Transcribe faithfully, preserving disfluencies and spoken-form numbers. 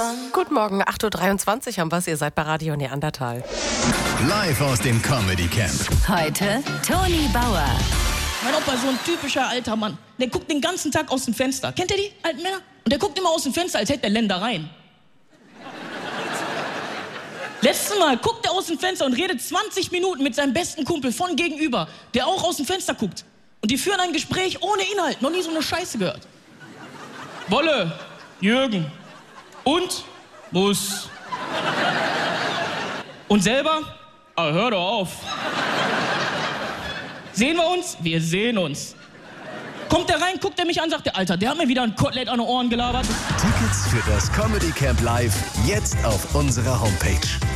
Guten Morgen, acht Uhr dreiundzwanzig haben wir, ihr seid bei Radio Neandertal. Live aus dem Comedy Camp. Heute Toni Bauer. Mein Opa ist so ein typischer alter Mann. Der guckt den ganzen Tag aus dem Fenster. Kennt ihr die alten Männer? Und der guckt immer aus dem Fenster, als hätte er Ländereien. Letztes Mal guckt er aus dem Fenster und redet zwanzig Minuten mit seinem besten Kumpel von gegenüber, der auch aus dem Fenster guckt. Und die führen ein Gespräch ohne Inhalt. Noch nie so eine Scheiße gehört. Wolle, Jürgen und muss. Und selber? Ah, hör doch auf. Sehen wir uns? Wir sehen uns. Kommt der rein, guckt er mich an, sagt der, Alter, der hat mir wieder ein Kotelett an den Ohren gelabert. Tickets für das Comedy Camp Live jetzt auf unserer Homepage.